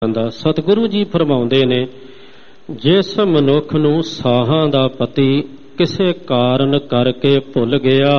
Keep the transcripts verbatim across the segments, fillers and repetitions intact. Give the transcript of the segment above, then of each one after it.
ਦਾ ਸਤਿਗੁਰੂ ਜੀ ਫਰਮਾਉਂਦੇ ਨੇ, ਜਿਸ ਮਨੁੱਖ ਨੂੰ ਸਾਹਾਂ ਦਾ ਪਤੀ ਕਿਸੇ ਕਾਰਨ ਕਰਕੇ ਭੁੱਲ ਗਿਆ,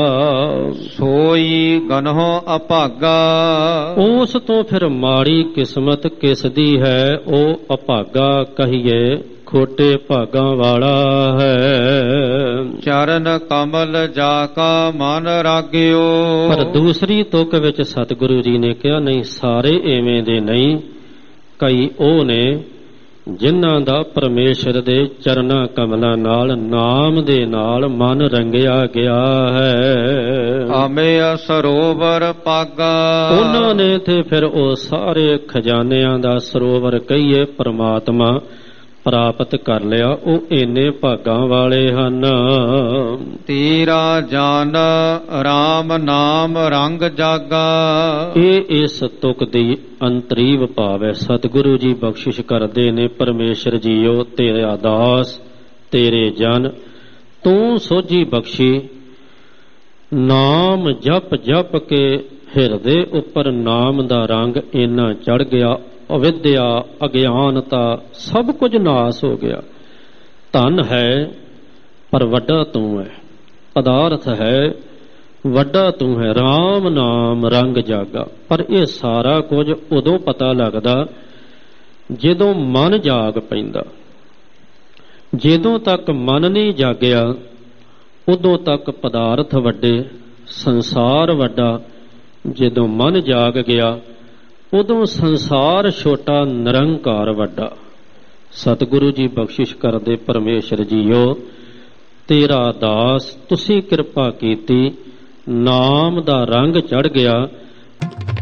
ਸੋਈ ਗਨਹੁ ਅਭਾਗਾ। ਉਸ ਤੋਂ ਫਿਰ ਮਾੜੀ ਕਿਸਮਤ ਕਿਸ ਦੀ ਹੈ, ਉਹ ਅਭਾਗਾ ਕਹੀਏ ਖੋਟੇ ਭਾਗਾਂ ਵਾਲਾ ਹੈ। ਚਰਨ ਕਮਲ ਜਾ ਕਾ ਮਨ ਰਾਗਿਓ। ਪਰ ਦੂਸਰੀ ਤੁਕ ਵਿੱਚ ਸਤਿਗੁਰੂ ਜੀ ਨੇ ਕਿਹਾ, ਨਹੀਂ ਸਾਰੇ ਐਵੇਂ ਦੇ ਨਹੀਂ, ਕਈ ਉਹ ਨੇ ਜਿਨ੍ਹਾਂ ਦਾ ਪਰਮੇਸ਼ਰ ਦੇ ਚਰਨਾਂ ਕਮਲਾਂ ਨਾਲ ਨਾਮ ਦੇ ਨਾਲ ਮਨ ਰੰਗਿਆ ਗਿਆ ਹੈ। ਆਮੇ ਸਰੋਵਰ ਪਾਗਾ। ਉਹਨਾਂ ਨੇ ਤੇ ਫਿਰ ਉਹ ਸਾਰੇ ਖਜ਼ਾਨਿਆਂ ਦਾ ਸਰੋਵਰ ਕਹੀਏ ਪਰਮਾਤਮਾ ਪ੍ਰਾਪਤ ਕਰ ਲਿਆ, ਉਹ ਇੰਨੇ ਭਾਗਾਂ ਵਾਲੇ ਹਨ। ਤੇਰਾ ਜਾਨ ਰਾਮ ਨਾਮ ਰੰਗ ਜਾਗਾ। ਇਹ ਇਸ ਤੁਕ ਦੀ ਅੰਤਰੀਵ ਭਾਵ ਹੈ। ਸਤਿਗੁਰੂ ਜੀ ਬਖਸ਼ਿਸ਼ ਕਰਦੇ ਨੇ, ਪਰਮੇਸ਼ਰ ਜੀਓ ਤੇਰਾ ਦਾਸ ਤੇਰੇ ਜਨ ਤੂੰ ਸੋਝੀ ਬਖਸ਼ੀ, ਨਾਮ ਜਪ ਜਪ ਕੇ ਹਿਰਦੇ ਉੱਪਰ ਨਾਮ ਦਾ ਰੰਗ ਇੰਨਾ ਚੜ ਗਿਆ, ਅਵਿਦਿਆ ਅਗਿਆਨਤਾ ਸਭ ਕੁਝ ਨਾਸ ਹੋ ਗਿਆ। ਧਨ ਹੈ ਪਰ ਵੱਡਾ ਤੂੰ ਹੈ, ਪਦਾਰਥ ਹੈ ਵੱਡਾ ਤੂੰ ਹੈ, ਰਾਮ ਨਾਮ ਰੰਗ ਜਾਗਾ। ਪਰ ਇਹ ਸਾਰਾ ਕੁਝ ਉਦੋਂ ਪਤਾ ਲੱਗਦਾ ਜਦੋਂ ਮਨ ਜਾਗ ਪੈਂਦਾ। ਜਦੋਂ ਤੱਕ ਮਨ ਨਹੀਂ ਜਾਗਿਆ ਉਦੋਂ ਤੱਕ ਪਦਾਰਥ ਵੱਡੇ, ਸੰਸਾਰ ਵੱਡਾ। ਜਦੋਂ ਮਨ ਜਾਗ ਗਿਆ ਉਦੋਂ ਸੰਸਾਰ ਛੋਟਾ, ਨਿਰੰਕਾਰ ਵੱਡਾ। ਸਤਿਗੁਰੂ ਜੀ ਬਖਸ਼ਿਸ਼ ਕਰਦੇ, ਪਰਮੇਸ਼ਰ ਜੀਓ ਤੇਰਾ ਦਾਸ ਤੁਸੀਂ ਕਿਰਪਾ ਕੀਤੀ, ਨਾਮ ਦਾ ਰੰਗ ਚੜ ਗਿਆ।